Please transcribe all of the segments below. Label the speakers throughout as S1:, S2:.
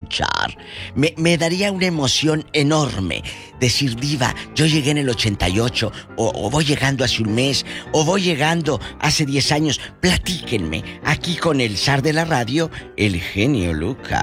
S1: escuchar. Me daría una emoción enorme decir, Diva, yo llegué en el 88, o voy llegando hace un mes, o voy llegando hace 10 años. Platíquenme, aquí con el zar de la radio, el genio Lucas.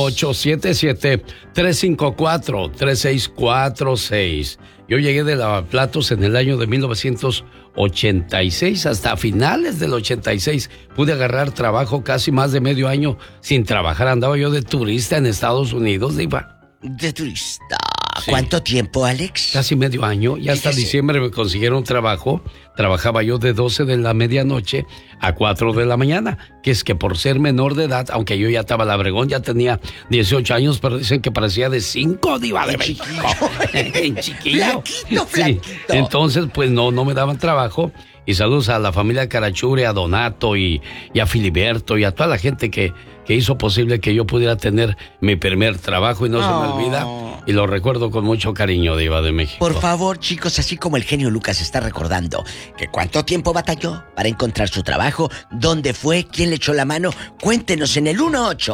S2: 1877-354-3646. Yo llegué de Lavaplatos en el año de 1986, hasta finales del 86 pude agarrar trabajo casi más de medio año sin trabajar. Andaba yo de turista en Estados Unidos, Diva.
S1: De turista.
S2: Sí.
S1: ¿Cuánto tiempo, Alex?
S2: Casi medio año. Y hasta diciembre me consiguieron trabajo. Trabajaba yo de 12 de la medianoche a 4 de la mañana. Que es que por ser menor de edad, aunque yo ya estaba labregón, ya tenía 18 años, pero dicen que parecía de 5, Diva de México. En chiquillo.
S1: Flaquito.
S2: Sí. Entonces, pues no me daban trabajo. Y saludos a la familia Carachure, a Donato y a Filiberto y a toda la gente que hizo posible que yo pudiera tener mi primer trabajo y no se me olvida. Y lo recuerdo con mucho cariño, Diva de México.
S1: Por favor, chicos, así como el genio Lucas está recordando que cuánto tiempo batalló para encontrar su trabajo, dónde fue, quién le echó la mano, cuéntenos en el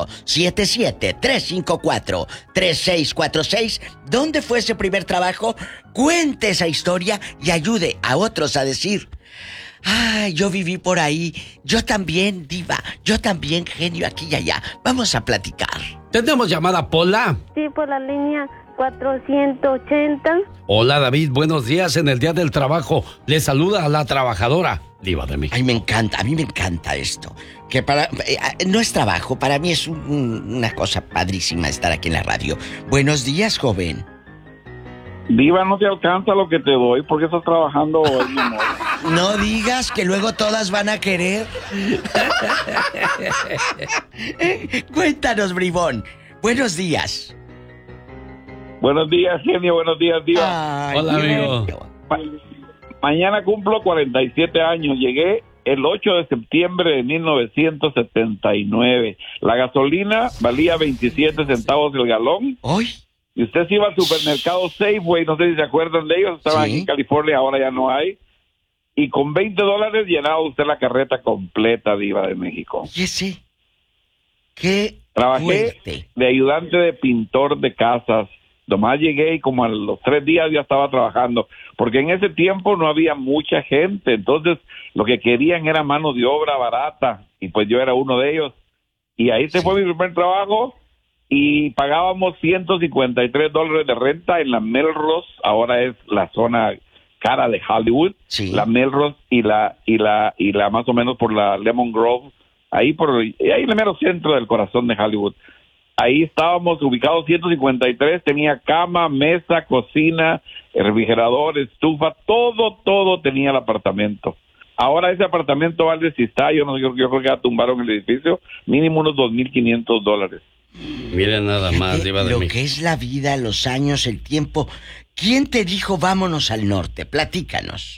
S1: 1877-354-3646 dónde fue ese primer trabajo, cuente esa historia y ayude a otros a decir: ay, yo viví por ahí, yo también, Diva, yo también, genio, aquí y allá. Vamos a platicar.
S2: ¿Tenemos llamada, Pola?
S3: Sí, por la línea 480.
S2: Hola, David, buenos días. En el Día del Trabajo le saluda a la trabajadora, Diva de México.
S1: Ay, me encanta, a mí me encanta esto. Que no es trabajo, para mí es una cosa padrísima estar aquí en la radio. Buenos días, joven.
S4: Diva, no te alcanza lo que te doy porque estás trabajando hoy, mi amor.
S1: No digas que luego todas van a querer. Cuéntanos, bribón. Buenos días.
S4: Buenos días, genio. Buenos días, Diva.
S1: Ay,
S2: hola, amigo.
S4: Mañana cumplo 47 años. Llegué el 8 de septiembre de 1979. La gasolina valía 27 centavos el galón.
S1: ¿Hoy?
S4: Y usted se iba al supermercado Safeway, no sé si se acuerdan de ellos, estaban aquí en California, ahora ya no hay. Y con $20 llenaba usted la carreta completa, Diva de México.
S1: ¿Y ese? ¿Qué?
S4: Trabajé
S1: fuerte.
S4: de ayudante de pintor de casas. Nomás llegué y como a los 3 días ya estaba trabajando, porque en ese tiempo no había mucha gente, entonces lo que querían era mano de obra barata, y pues yo era uno de ellos. Y ahí se fue mi primer trabajo. Y pagábamos $153 de renta en la Melrose, ahora es la zona cara de Hollywood, la Melrose y la más o menos por la Lemon Grove, ahí en el mero centro del corazón de Hollywood. Ahí estábamos ubicados 153, tenía cama, mesa, cocina, refrigerador, estufa, todo tenía el apartamento. Ahora ese apartamento vale, si está, yo creo que ya tumbaron el edificio, mínimo unos $2,500.
S2: Miren nada más, Diva de
S1: Lo
S2: México.
S1: que es la vida, los años, el tiempo. ¿Quién te dijo vámonos al norte? Platícanos.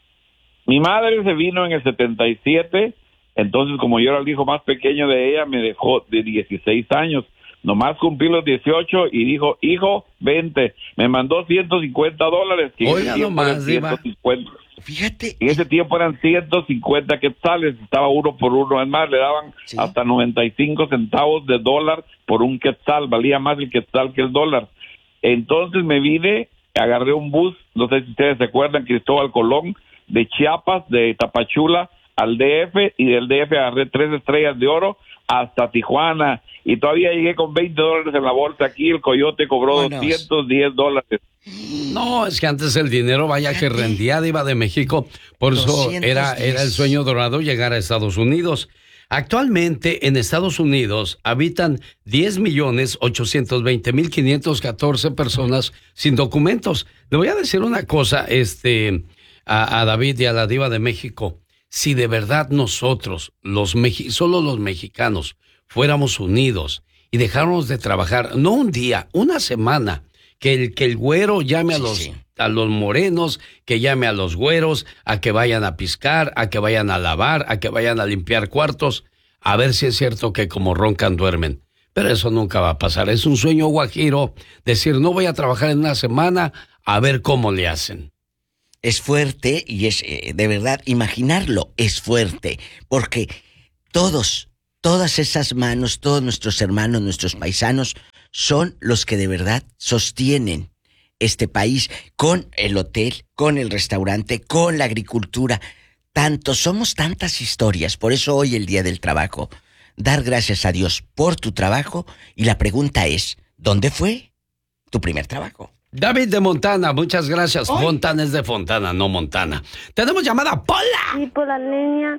S4: Mi madre se vino en el 77, entonces como yo era el hijo más pequeño de ella, me dejó de 16 años. Nomás cumplí los 18 y dijo, hijo, vente. Me mandó $150.
S2: Oiga nomás, Diva.
S1: Fíjate.
S4: En ese tiempo eran 150 quetzales, estaba uno por uno. Además, le daban hasta 95 centavos de dólar por un quetzal. Valía más el quetzal que el dólar. Entonces me vine, agarré un bus, no sé si ustedes se acuerdan, Cristóbal Colón, de Chiapas, de Tapachula al DF, y del DF agarré 3 estrellas de oro hasta Tijuana. Y todavía llegué con $20 en la bolsa. Aquí el coyote cobró $210.
S2: No, es que antes el dinero vaya que rendía, Diva de México. Por eso era el sueño dorado llegar a Estados Unidos. Actualmente en Estados Unidos habitan 10,820,514 personas sin documentos. Le voy a decir una cosa a David y a la Diva de México. Si de verdad nosotros, solo los mexicanos, fuéramos unidos y dejáramos de trabajar, no un día, una semana, que el güero llame a los morenos, que llame a los güeros, a que vayan a piscar, a que vayan a lavar, a que vayan a limpiar cuartos, a ver si es cierto que como roncan duermen. Pero eso nunca va a pasar. Es un sueño guajiro decir, no voy a trabajar en una semana, a ver cómo le hacen.
S1: Es fuerte y es, de verdad, imaginarlo es fuerte, porque todas esas manos, todos nuestros hermanos, nuestros paisanos, son los que de verdad sostienen este país con el hotel, con el restaurante, con la agricultura. Somos tantas historias, por eso hoy el Día del Trabajo. Dar gracias a Dios por tu trabajo y la pregunta es, ¿dónde fue tu primer trabajo?
S2: David de Montana, muchas gracias. ¡Ay! Fontana es de Fontana, no Montana. Tenemos llamada, Pola.
S3: Sí, por la línea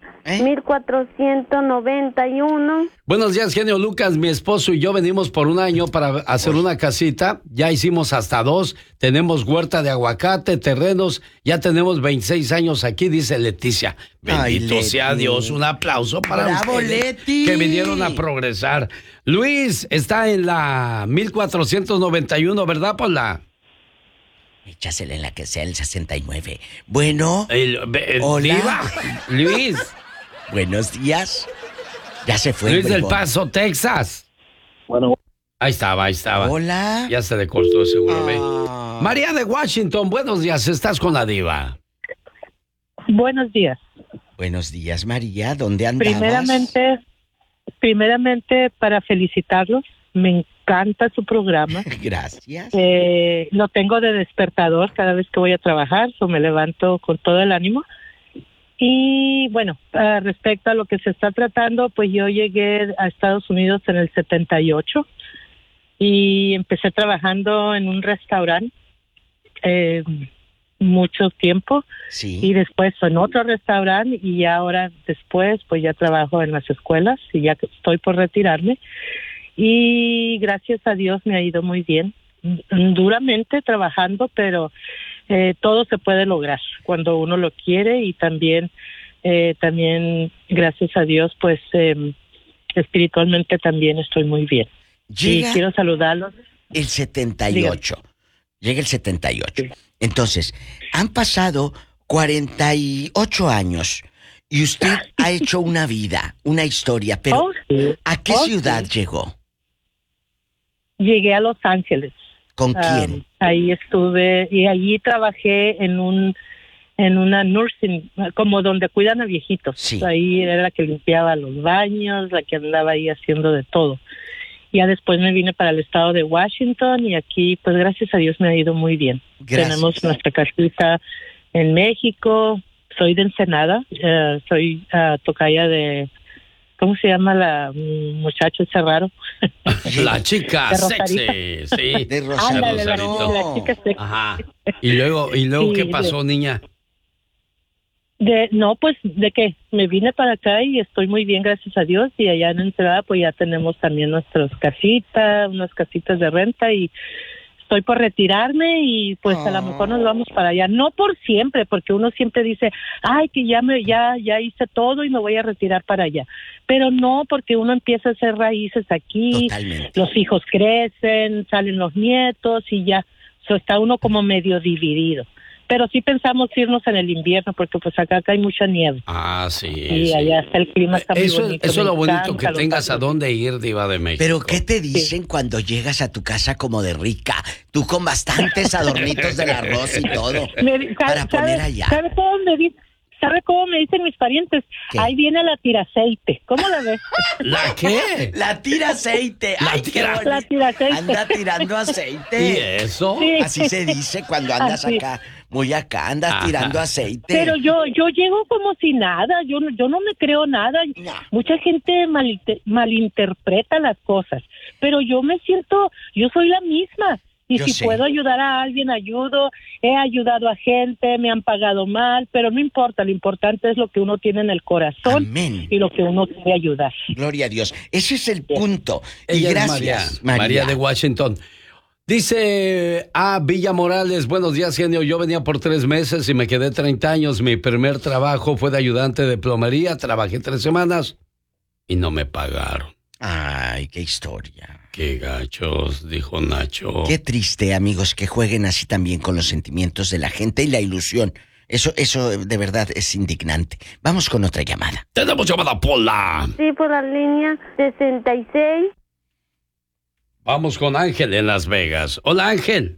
S3: 1491.
S2: Buenos días, genio Lucas. Mi esposo y yo venimos por un año para hacer una casita. Ya hicimos hasta 2. Tenemos huerta de aguacate, terrenos. Ya tenemos 26 años aquí, dice Leticia. Bendito
S1: Ay,
S2: sea Dios. Un aplauso para
S1: ¡Bravo,
S2: ustedes,
S1: Leti!
S2: que vinieron a progresar. Luis está en la 1491, ¿verdad, Pola?
S1: Échasela en la que sea el 69. Bueno.
S2: Hola. Diva, Luis.
S1: Buenos días. Ya se fue.
S2: Luis del Paso, Texas.
S5: Bueno.
S2: Ahí estaba.
S1: Hola.
S2: Ya se le cortó seguro.
S1: Ah.
S2: María de Washington, buenos días. Estás con la diva.
S6: Buenos días.
S1: Buenos días, María. ¿Dónde andabas?
S6: Primeramente para felicitarlos. Me encanta su programa.
S1: Gracias.
S6: Lo tengo de despertador cada vez que voy a trabajar, me levanto con todo el ánimo. Y bueno, respecto a lo que se está tratando, pues yo llegué a Estados Unidos en el 78 y empecé trabajando en un restaurante mucho tiempo.
S1: Sí.
S6: Y después en otro restaurante y ahora después pues ya trabajo en las escuelas y ya estoy por retirarme. Y gracias a Dios me ha ido muy bien, duramente trabajando, pero todo se puede lograr cuando uno lo quiere y también gracias a Dios pues espiritualmente también estoy muy bien.
S1: Llega
S6: y quiero saludarlos.
S1: El 78. Dígame. Llega el 78. Sí. Entonces, han pasado 48 años y usted ha hecho una vida, una historia, pero ¿a qué ciudad llegó?
S6: Llegué a Los Ángeles.
S1: ¿Con quién?
S6: Ahí estuve y allí trabajé en una nursing, como donde cuidan a viejitos.
S1: Sí.
S6: Ahí era la que limpiaba los baños, la que andaba ahí haciendo de todo. Ya después me vine para el estado de Washington y aquí, pues gracias a Dios me ha ido muy bien.
S1: Gracias.
S6: Tenemos nuestra casita en México. Soy de Ensenada, soy tocaya de... ¿Cómo se llama la muchacho ese raro?
S2: La chica sexy, sí.
S1: De Rosarito.
S6: Ándale, la chica sexy.
S2: Ajá. Y luego sí, ¿qué pasó, niña?
S6: No, pues, ¿de qué? Me vine para acá y estoy muy bien, gracias a Dios. Y allá en Ensenada, pues ya tenemos también nuestras casitas, unas casitas de renta y... Estoy por retirarme y pues a lo mejor nos vamos para allá. No por siempre, porque uno siempre dice, ay, que ya hice todo y me voy a retirar para allá. Pero no, porque uno empieza a hacer raíces aquí.
S1: Totalmente.
S6: Los hijos crecen, salen los nietos y ya. Está uno como medio dividido. Pero sí pensamos irnos en el invierno, porque pues acá hay mucha nieve.
S2: Ah, sí.
S6: Y
S2: sí.
S6: allá está el clima, está muy bonito.
S2: Eso es lo bonito, que tengas a dónde ir, diva de México.
S1: Pero ¿qué te dicen cuando llegas a tu casa como de rica? Tú con bastantes adornitos del arroz y todo. Para poner allá.
S6: ¿Sabe cómo me dicen mis parientes?
S1: ¿Qué?
S6: Ahí viene la tiraceite. ¿Cómo la ves?
S2: ¿La qué?
S1: La tira aceite.
S2: La
S6: tira aceite.
S1: Anda tirando aceite.
S2: ¿Y eso?
S6: Sí.
S1: Así se dice cuando andas acá. Muy acá, andas tirando aceite.
S6: Pero yo llego como si nada, yo no me creo nada.
S1: No.
S6: Mucha gente malinterpreta las cosas, pero yo soy la misma. Y
S1: Yo
S6: si
S1: sé.
S6: puedo ayudar a alguien, ayudo. He ayudado a gente, me han pagado mal, pero no importa, lo importante es lo que uno tiene en el corazón.
S1: Amén.
S6: Y lo que uno quiere ayudar.
S1: Gloria a Dios. Ese es el punto. Y
S2: Ella es
S1: gracias,
S2: María de Washington. Dice Villa Morales, buenos días, genio. Yo venía por 3 meses y me quedé 30 años. Mi primer trabajo fue de ayudante de plomería. Trabajé 3 semanas y no me pagaron.
S1: Ay, qué historia.
S2: Qué gachos, dijo Nacho.
S1: Qué triste, amigos, que jueguen así también con los sentimientos de la gente y la ilusión. Eso de verdad es indignante. Vamos con otra llamada.
S2: Tenemos llamada, Pola.
S3: Sí, por la línea 66.
S2: Vamos con Ángel en Las Vegas. Hola, Ángel.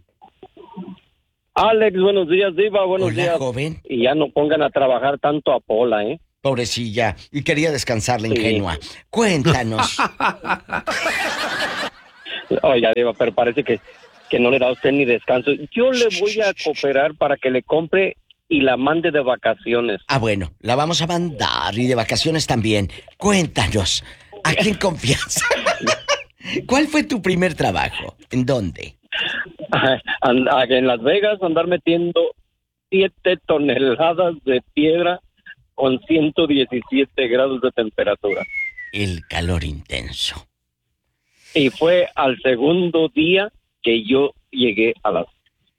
S5: Alex, buenos días, diva, buenos
S1: Hola,
S5: días.
S1: joven.
S5: Y ya no pongan a trabajar tanto a Pola, ¿eh?
S1: Pobrecilla. Y quería descansar la
S5: Sí.
S1: ingenua. Cuéntanos.
S5: Oiga, Diva, pero parece que no le da a usted ni descanso. Yo le voy a cooperar para que le compre y la mande de vacaciones.
S1: Ah, bueno, la vamos a mandar y de vacaciones también. Cuéntanos, ¿a quién confianza? ¿Cuál fue tu primer trabajo? ¿En dónde?
S5: En Las Vegas, andar metiendo 7 toneladas de piedra con 117 grados de temperatura.
S1: El calor intenso.
S5: Y fue al segundo día que yo llegué a las...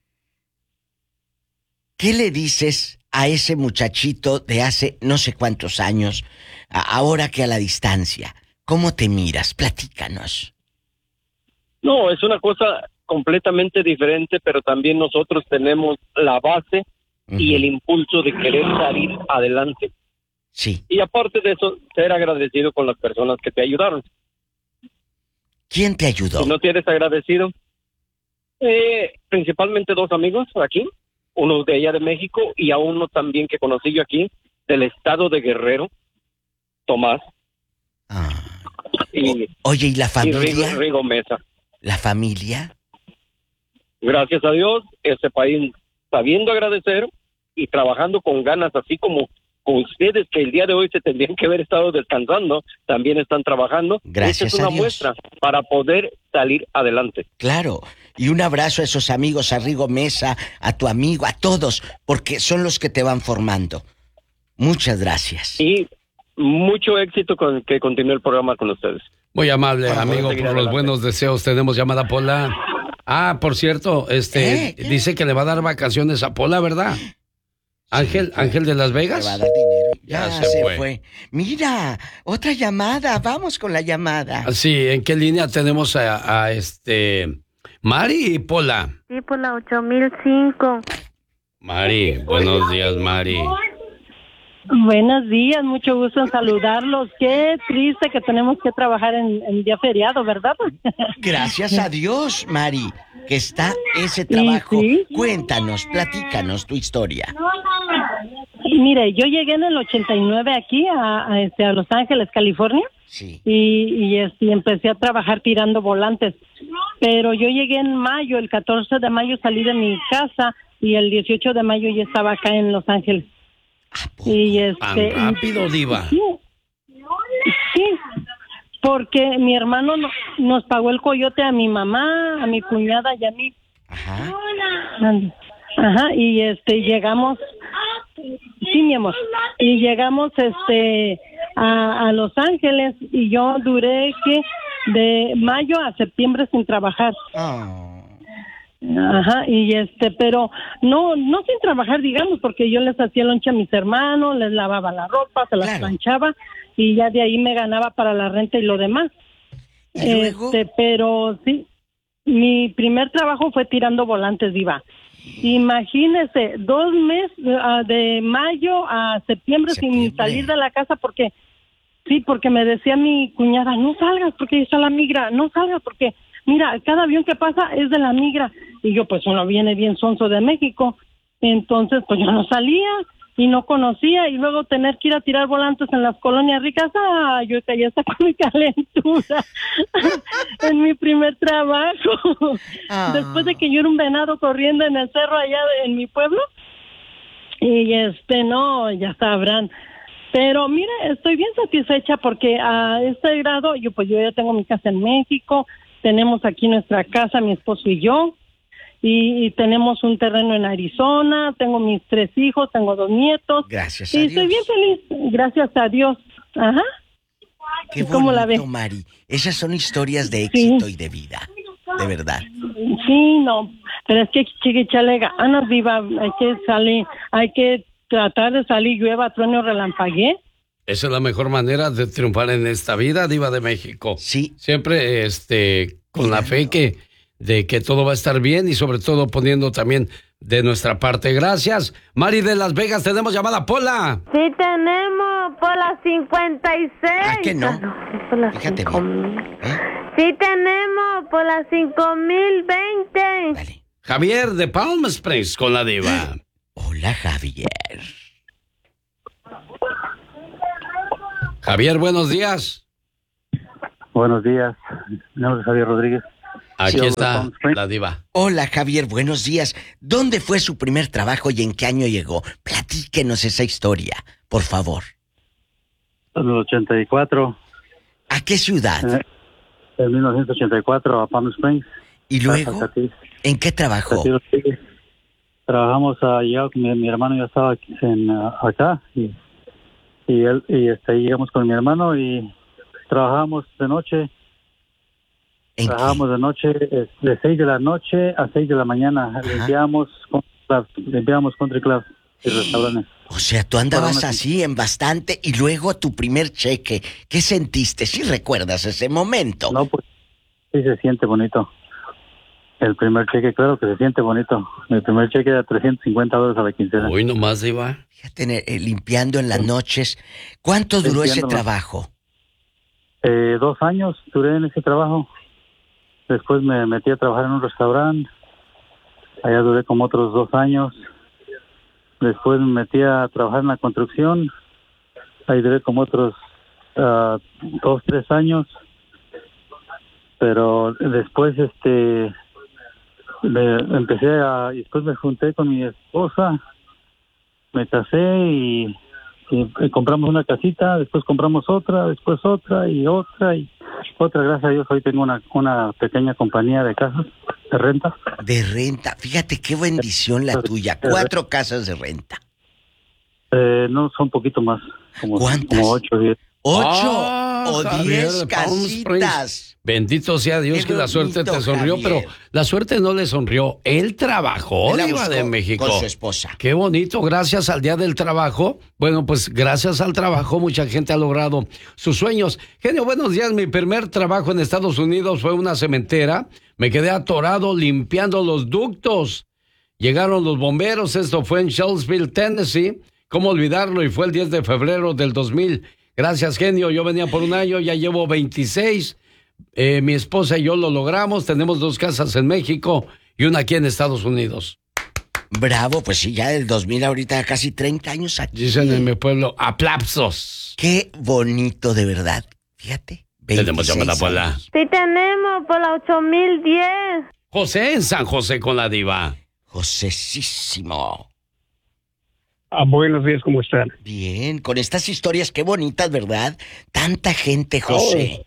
S1: ¿Qué le dices a ese muchachito de hace no sé cuántos años, ahora que a la distancia? ¿Cómo te miras? Platícanos.
S5: No, es una cosa completamente diferente, pero también nosotros tenemos la base y el impulso de querer salir adelante.
S1: Sí.
S5: Y aparte de eso, ser agradecido con las personas que te ayudaron.
S1: ¿Quién te ayudó?
S5: Si no tienes agradecido, principalmente 2 amigos aquí, uno de allá de México y a uno también que conocí yo aquí, del estado de Guerrero, Tomás.
S1: Oye, ¿y la familia?
S5: Y Rigo Mesa.
S1: ¿La familia?
S5: Gracias a Dios, este país sabiendo agradecer y trabajando con ganas, así como ustedes que el día de hoy se tendrían que haber estado descansando, también están trabajando.
S1: Gracias
S5: Esta es
S1: a
S5: una
S1: Dios.
S5: muestra para poder salir adelante.
S1: Claro, y un abrazo a esos amigos, a Rigo Mesa, a tu amigo, a todos, porque son los que te van formando. Muchas gracias.
S5: Y mucho éxito con que continúe el programa con ustedes.
S2: Muy amable, amigo, por los buenos deseos. Tenemos llamada Pola. Ah, por cierto, dice que le va a dar vacaciones a Pola, ¿verdad? Ángel de Las Vegas.
S1: Le va a dar dinero.
S2: Ya
S1: Ya
S2: se
S1: fue. Mira, otra llamada. Vamos con la llamada.
S2: Sí, ¿en qué línea tenemos a Mari y Pola?
S3: Sí, por la 8005.
S2: Mari, buenos días, Mari.
S6: Buenos días, mucho gusto en saludarlos. Qué triste que tenemos que trabajar en día feriado, ¿verdad?
S1: Gracias a Dios, Mari, que está ese trabajo.
S6: Sí.
S1: Cuéntanos, platícanos tu historia.
S6: Mire, yo llegué en el 89 aquí a Los Ángeles, California.
S1: Sí.
S6: Y empecé a trabajar tirando volantes. Pero yo llegué en mayo, el 14 de mayo salí de mi casa y el 18 de mayo ya estaba acá en Los Ángeles. Y
S2: Tan rápido, diva.
S6: Sí, porque mi hermano nos pagó el coyote a mi mamá, a mi cuñada y a mí. Ajá, y llegamos, sí, mi amor, y llegamos a Los Ángeles y yo duré de mayo a septiembre sin trabajar. Ajá, y pero no sin trabajar, digamos, porque yo les hacía lonche a mis hermanos, les lavaba la ropa, se las planchaba y ya de ahí me ganaba para la renta y lo demás.
S1: ¿Y luego?
S6: Pero sí, mi primer trabajo fue tirando volantes, diva. Imagínese, 2 meses, de mayo a septiembre sin salir de la casa porque me decía mi cuñada, no salgas porque ahí está la migra, no salgas porque mira, cada avión que pasa es de la migra. Y yo, pues, uno viene bien sonso de México. Entonces, pues, yo no salía y no conocía. Y luego tener que ir a tirar volantes en las colonias ricas. Yo caía hasta con mi calentura en mi primer trabajo. Después de que yo era un venado corriendo en el cerro allá en mi pueblo. Y no, ya sabrán. Pero mire, estoy bien satisfecha porque a este grado, yo ya tengo mi casa en México. Tenemos aquí nuestra casa, mi esposo y yo, y tenemos un terreno en Arizona, tengo mis 3 hijos, tengo 2 nietos.
S1: Gracias a Dios.
S6: Y estoy bien feliz, gracias a Dios. Ajá.
S1: Qué bonito,
S6: ¿Cómo la ve?
S1: Mari. Esas son historias de éxito y de vida, de verdad.
S6: Sí, no, pero es que chiquichale ganas, diva, hay que tratar de salir, llueva, trueno, relampaguee.
S2: Esa es la mejor manera de triunfar en esta vida, diva de México.
S1: Sí.
S2: Siempre con la fe de que todo va a estar bien y sobre todo poniendo también de nuestra parte. Gracias. Mari de Las Vegas, tenemos llamada Pola.
S3: Sí, tenemos por la 56.
S1: ¿Ah, que no?
S3: Por la
S1: Fíjate
S3: 5000.
S1: bien.
S3: Sí, tenemos por la 5020.
S1: Dale.
S2: Javier de Palm Springs con la diva.
S1: Hola, Javier.
S2: Javier, buenos días.
S7: Buenos días, mi nombre es Javier Rodríguez.
S2: Aquí
S7: Sí,
S2: está
S7: Palm Springs.
S2: la diva.
S1: Hola, Javier, buenos días. ¿Dónde fue su primer trabajo y en qué año llegó? Platíquenos esa historia, por favor.
S7: En el 84,
S1: ¿A qué ciudad?
S7: en 1984, a Palm Springs.
S1: ¿Y luego? ¿En qué trabajó?
S7: Trabajamos allá, mi hermano ya estaba acá y ahí llegamos con mi hermano y trabajamos de noche.
S1: ¿En
S7: Trabajamos de noche, de 6 de la noche a 6 de la mañana. Limpiamos country club y restaurantes.
S1: O sea, tú andabas
S7: Bueno,
S1: así en bastante y luego tu primer cheque. ¿Qué sentiste? ¿Sí recuerdas ese momento?
S7: No, pues sí se siente bonito. El primer cheque, claro que se siente bonito. El primer cheque era $350 a la quincena.
S2: Uy, nomás, diva.
S1: Fíjate, limpiando en las noches. ¿Cuánto duró ese
S7: Limpiando.
S1: trabajo?
S7: 2 años duré en ese trabajo. Después me metí a trabajar en un restaurante. Allá duré como otros 2 años. Después me metí a trabajar en la construcción. Ahí duré como otros 2, 3 años. Pero después después me junté con mi esposa, me casé y compramos una casita, después compramos otra, después otra y otra. Gracias a Dios hoy tengo una pequeña compañía de casas de renta.
S1: De renta. Fíjate qué bendición la tuya. 4 casas de renta.
S7: No, son un poquito más.
S1: ¿Cuántas?
S7: Como 8 o 10.
S1: 8 o
S2: Javier
S1: 10
S2: de Palm Springs.
S1: casitas.
S2: Bendito sea Dios
S1: Qué
S2: que la suerte
S1: bonito,
S2: te sonrió,
S1: Javier.
S2: pero la suerte no le sonrió. Él trabajó,
S1: Él la
S2: diva de
S1: buscó
S2: México.
S1: con su esposa.
S2: Qué bonito, gracias al Día del Trabajo. Bueno, pues gracias al trabajo mucha gente ha logrado sus sueños. Genio, buenos días. Mi primer trabajo en Estados Unidos fue una cementera. Me quedé atorado limpiando los ductos. Llegaron los bomberos, esto fue en Shelbyville, Tennessee. ¿Cómo olvidarlo? Y fue el 10 de febrero del 2000. Gracias, genio. Yo venía por un año, ya llevo 26. Mi esposa y yo lo logramos. Tenemos 2 casas en México y una aquí en Estados Unidos.
S1: Bravo, pues sí, ya del 2000 ahorita casi 30 años aquí.
S2: Dicen en mi pueblo, aplausos.
S1: Qué bonito, de verdad. Fíjate.
S2: Tenemos
S1: 26
S2: llamada, Pola.
S1: años.
S3: Sí tenemos por la 8010.
S2: José en San José con la diva.
S1: Josecísimo.
S8: Buenos días, ¿cómo están?
S1: Bien, con estas historias, qué bonitas, ¿verdad? Tanta gente, José.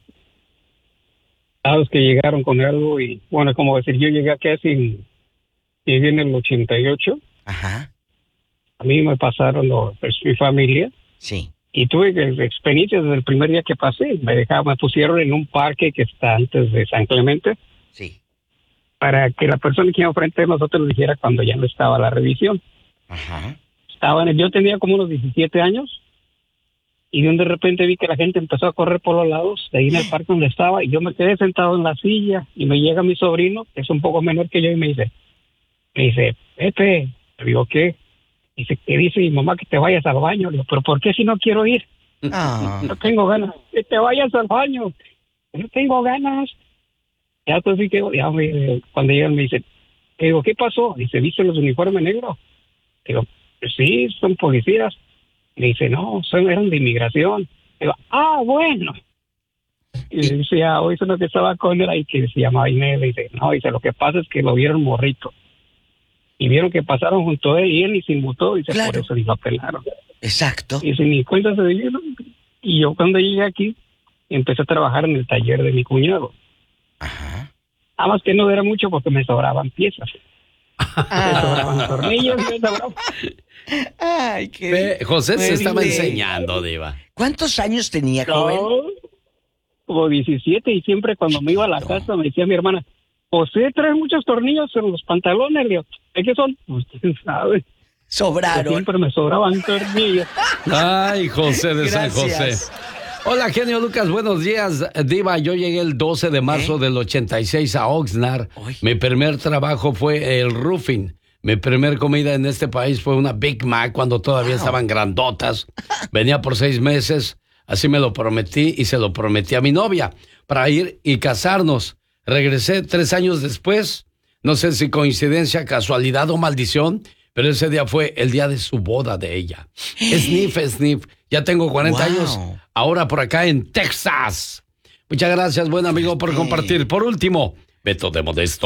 S8: Los que llegaron con algo y, bueno, como decir, yo llegué casi llegué en el 88.
S1: Ajá,
S8: A mí me pasaron mi familia
S1: sí.
S8: y tuve experiencias desde el primer día que pasé. Me pusieron en un parque que está antes de San Clemente
S1: Sí.
S8: para que la persona que iba enfrente de nosotros nos dijera cuando ya no estaba la revisión.
S1: Ajá.
S8: Yo tenía como unos 17 años y de repente vi que la gente empezó a correr por los lados de ahí en el parque donde estaba y yo me quedé sentado en la silla y me llega mi sobrino, que es un poco menor que yo, y me dice, Pepe, le digo, ¿qué? Dice, que dice mi mamá que te vayas al baño. Le digo, ¿pero por qué si no quiero ir?
S1: Ah,
S8: No tengo ganas. Que te vayas al baño. No tengo ganas. Ya pues sí que cuando llegan me dicen, digo, ¿qué pasó? Dice, ¿viste los uniformes negros? Digo, pues sí, son policías. Me dice, no, eran de inmigración. Digo, bueno. Y le dice, hoy es uno que estaba con él ahí que se llamaba Inés. Le dice, no, dice, lo que pasa es que lo vieron morrito. Y vieron que pasaron junto a él y él ni se inmutó. Dice,
S1: Claro.
S8: por eso lo apelaron.
S1: exacto.
S8: Y dice, ni cuenta se dieron. Y yo cuando llegué aquí, empecé a trabajar en el taller de mi cuñado.
S1: Ajá.
S8: Nada más que no era mucho porque me sobraban piezas. Me sobraban tornillos, me sobraban...
S1: Ay, qué...
S2: Ve, José se estaba
S1: Duele.
S2: enseñando, diva.
S1: ¿Cuántos años tenía, joven?
S8: No, como 17 y siempre cuando me iba a la
S1: Chiquito.
S8: casa me decía mi hermana, José, traes muchos tornillos en los pantalones. Le digo, ¿de qué son? Pues quién sabe.
S1: Sobraron.
S8: Siempre me sobraban tornillos.
S2: Ay, José de San
S1: Gracias.
S2: José. Hola, genio Lucas, buenos días. Diva, yo llegué el 12 de marzo del 86 a Oxnard.
S1: Uy.
S2: Mi primer trabajo fue el roofing. Mi primer comida en este país fue una Big Mac cuando todavía estaban grandotas. Venía por 6 meses, así me lo prometí y se lo prometí a mi novia para ir y casarnos. Regresé 3 años después, no sé si coincidencia, casualidad o maldición, pero ese día fue el día de su boda de ella. Sniff, ya tengo 40
S1: Wow.
S2: años, ahora por acá en Texas. Muchas gracias, buen amigo, por
S1: Fíjate.
S2: compartir. Por último, Beto de Modesto.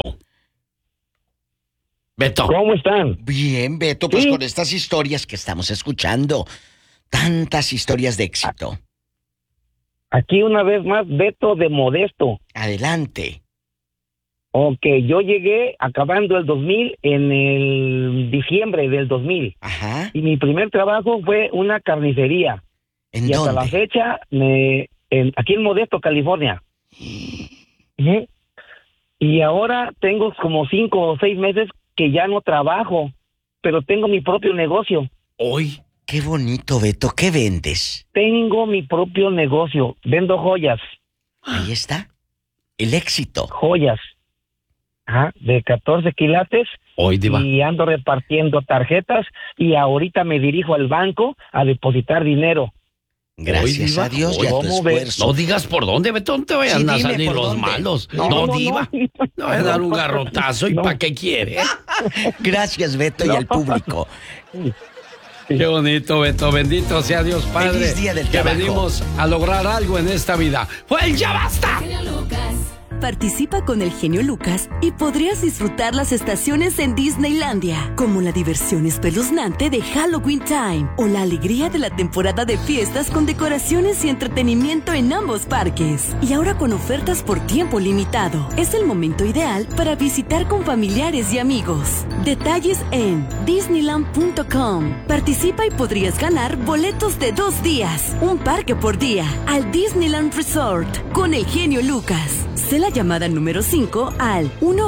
S2: Beto.
S5: ¿Cómo están?
S1: Bien, Beto, pues
S5: Sí.
S1: con estas historias que estamos escuchando. Tantas historias de éxito.
S5: Aquí una vez más, Beto de Modesto.
S1: Adelante.
S5: Ok, yo llegué acabando el 2000, en el diciembre del 2000.
S1: Ajá.
S5: Y mi primer trabajo fue una carnicería.
S1: ¿En
S5: Y hasta la
S1: dónde?
S5: fecha, aquí en Modesto, California. Ujú. Y ahora tengo como 5 o 6 meses que ya no trabajo, pero tengo mi propio negocio.
S2: Hoy.
S1: Qué bonito, Beto. ¿Qué vendes?
S5: Tengo mi propio negocio. Vendo joyas.
S1: Ahí está. El éxito.
S5: Joyas. Ajá, de 14 quilates.
S2: Hoy, Diva.
S5: Y ando repartiendo tarjetas y ahorita me dirijo al banco a depositar dinero.
S1: Gracias
S2: Diva.
S1: a Dios y a tu
S5: ¿Cómo ves?
S1: esfuerzo.
S2: No digas por dónde, Beto, no te vayan
S1: Sí,
S2: a
S1: dime
S2: salir
S1: por
S2: los
S1: dónde.
S2: malos.
S5: No,
S2: No,
S5: no,
S2: Diva.
S5: no.
S2: No voy a dar un garrotazo. ¿Y
S5: No.
S2: para qué quiere?
S1: Gracias, Beto, y al público.
S2: Qué bonito, Beto. Bendito sea Dios Padre.
S1: Feliz día del
S2: que
S1: trabajo.
S2: venimos a lograr algo en esta vida. ¡Fue el Ya Basta!
S9: Participa con el genio Lucas y podrías disfrutar las estaciones en Disneylandia, como la diversión espeluznante de Halloween Time o la alegría de la temporada de fiestas con decoraciones y entretenimiento en ambos parques. Y ahora con ofertas por tiempo limitado. Es el momento ideal para visitar con familiares y amigos. Detalles en Disneyland.com. Participa y podrías ganar boletos de 2 días, un parque por día, al Disneyland Resort con el genio Lucas. Sé la llamada número 5 al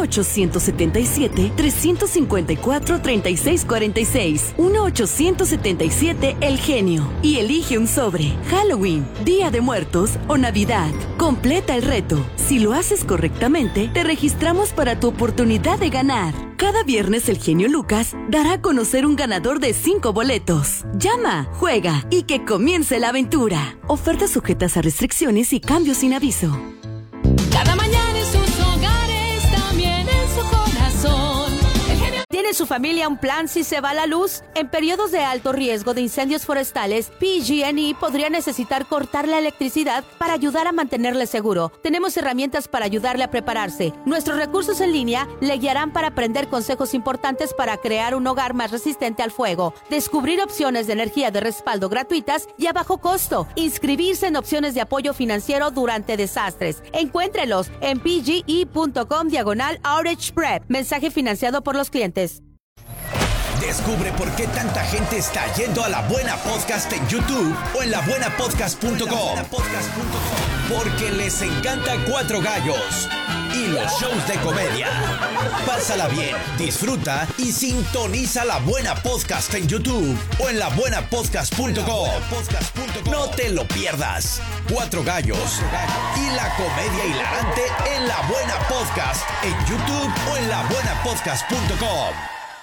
S9: 1-877-354-3646. 1-877 El Genio. Y elige un sobre. Halloween, Día de Muertos o Navidad. Completa el reto. Si lo haces correctamente, te registramos para tu oportunidad de ganar. Cada viernes el genio Lucas dará a conocer un ganador de 5 boletos. Llama, juega y que comience la aventura. Ofertas sujetas a restricciones y cambios sin aviso.
S10: Cada mañana en sus hogares, también en su corazón. El genio.
S11: ¿Tiene su familia un plan si se va la luz? En periodos de alto riesgo de incendios forestales, PG&E podría necesitar cortar la electricidad para ayudar a mantenerle seguro. Tenemos herramientas para ayudarle a prepararse. Nuestros recursos en línea le guiarán para aprender consejos importantes para crear un hogar más resistente al fuego, descubrir opciones de energía de respaldo gratuitas y a bajo costo, inscribirse en opciones de apoyo financiero durante desastres. Encuéntrelos en pge.com/outage prep. Mensaje financiado por los clientes.
S12: Descubre por qué tanta gente está yendo a La Buena Podcast en YouTube o en labuenapodcast.com. Porque les encanta Cuatro Gallos y los shows de comedia. Pásala bien, disfruta y sintoniza La Buena Podcast en YouTube o en labuenapodcast.com. No te lo pierdas. Cuatro Gallos y la comedia hilarante en La Buena Podcast en YouTube o en labuenapodcast.com.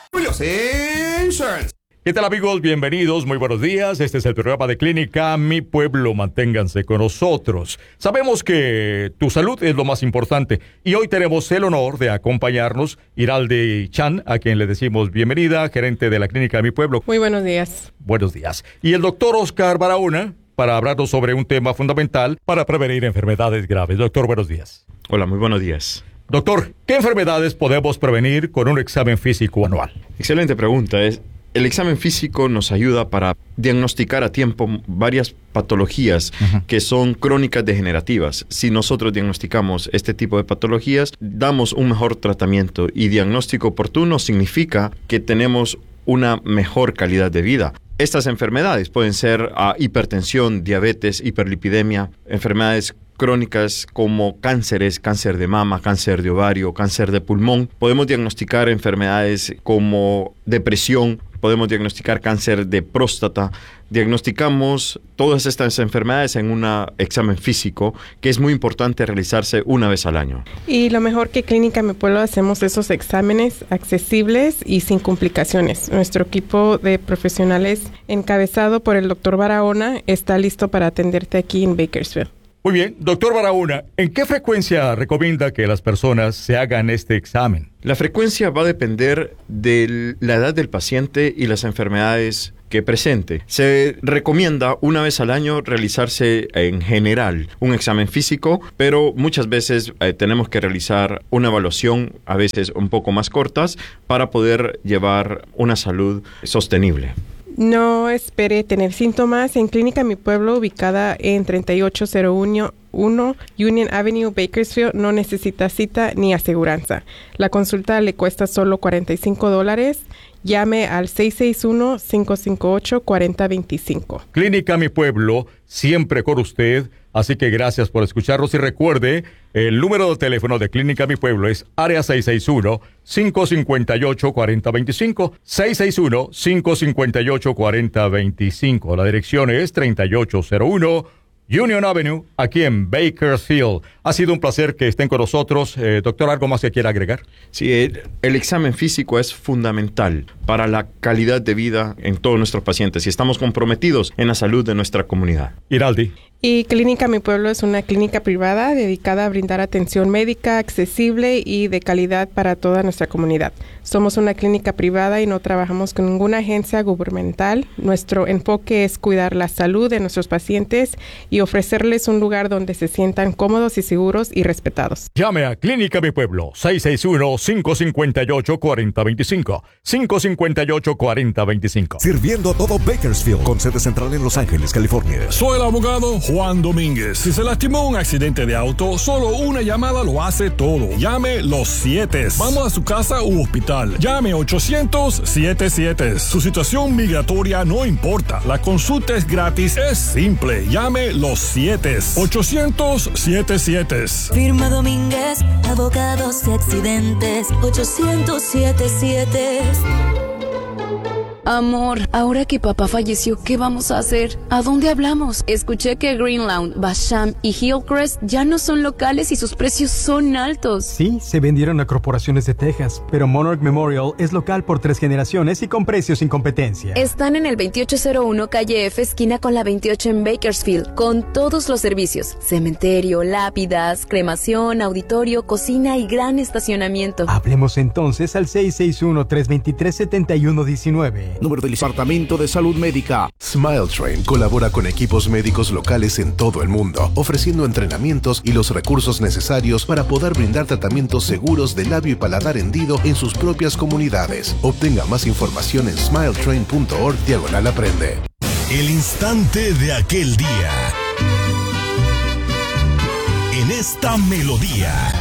S13: ¿Qué tal, amigos? Bienvenidos, muy buenos días. Este es el programa de Clínica Mi Pueblo. Manténganse con nosotros. Sabemos que tu salud es lo más importante y hoy tenemos el honor de acompañarnos Iralde Chan, a quien le decimos bienvenida, gerente de la Clínica Mi Pueblo.
S14: Muy buenos días.
S13: Buenos días. Y el doctor Oscar Barahona, para hablarnos sobre un tema fundamental para prevenir enfermedades graves. Doctor, buenos días.
S15: Hola, muy buenos días.
S13: Doctor, ¿qué enfermedades podemos prevenir con un examen físico anual?
S15: Excelente pregunta. El examen físico nos ayuda para diagnosticar a tiempo varias patologías que son crónicas degenerativas. Si nosotros diagnosticamos este tipo de patologías, damos un mejor tratamiento y diagnóstico oportuno significa que tenemos una mejor calidad de vida. Estas enfermedades pueden ser hipertensión, diabetes, hiperlipidemia, enfermedades crónicas como cánceres, cáncer de mama, cáncer de ovario, cáncer de pulmón. Podemos diagnosticar enfermedades como depresión, podemos diagnosticar cáncer de próstata. Diagnosticamos todas estas enfermedades en un examen físico que es muy importante realizarse una vez al año.
S14: Y lo mejor que Clínica Mi Pueblo hacemos esos exámenes accesibles y sin complicaciones. Nuestro equipo de profesionales encabezado por el doctor Barahona está listo para atenderte aquí en Bakersfield.
S13: Muy bien, doctor Barahona, ¿en qué frecuencia recomienda que las personas se hagan este examen?
S15: La frecuencia va a depender de la edad del paciente y las enfermedades que presente. Se recomienda una vez al año realizarse en general un examen físico, pero muchas veces tenemos que realizar una evaluación, a veces un poco más cortas, para poder llevar una salud sostenible.
S14: No espere tener síntomas. En Clínica Mi Pueblo, ubicada en 3801 Union Avenue, Bakersfield, no necesita cita ni aseguranza. La consulta le cuesta solo $45. Llame al 661-558-4025.
S13: Clínica Mi Pueblo, siempre con usted. Así que gracias por escucharnos y recuerde, el número de teléfono de Clínica Mi Pueblo es área 661-558-4025, 661-558-4025. La dirección es 3801 Union Avenue, aquí en Bakersfield. Ha sido un placer que estén con nosotros. Doctor, ¿algo más que quiera agregar?
S15: Sí, el examen físico es fundamental para la calidad de vida en todos nuestros pacientes y estamos comprometidos en la salud de nuestra comunidad.
S13: Iraldi.
S14: Y Clínica Mi Pueblo es una clínica privada dedicada a brindar atención médica accesible y de calidad para toda nuestra comunidad. Somos una clínica privada y no trabajamos con ninguna agencia gubernamental. Nuestro enfoque es cuidar la salud de nuestros pacientes y ofrecerles un lugar donde se sientan cómodos y seguros y respetados.
S13: Llame a Clínica Mi Pueblo, 661-558-4025, 558-4025.
S16: Sirviendo todo Bakersfield, con sede central en Los Ángeles, California.
S17: Soy el abogado Juan Domínguez. Si se lastimó un accidente de auto, solo una llamada lo hace todo. Llame Los 7. Vamos a su casa u hospital. Llame 800-77. Su situación migratoria no importa. La consulta es gratis, es simple. Llame Los 7. 800-77.
S18: Firma Domínguez, abogados de accidentes. 800-77.
S19: Amor, ahora que papá falleció, ¿qué vamos a hacer? ¿A dónde hablamos? Escuché que Greenlawn, Basham y Hillcrest ya no son locales y sus precios son altos.
S20: Sí, se vendieron a corporaciones de Texas, pero Monarch Memorial es local por 3 generaciones y con precios sin competencia.
S19: Están en el 2801 calle F, esquina con la 28 en Bakersfield, con todos los servicios: cementerio, lápidas, cremación, auditorio, cocina y gran estacionamiento.
S20: Hablemos entonces al 661-323-7119.
S16: Número del Departamento de Salud Médica. Smile Train colabora con equipos médicos locales en todo el mundo, ofreciendo entrenamientos y los recursos necesarios para poder brindar tratamientos seguros de labio y paladar hendido en sus propias comunidades. Obtenga más información en smiletrain.org/aprende.
S12: El instante de aquel día. En esta melodía.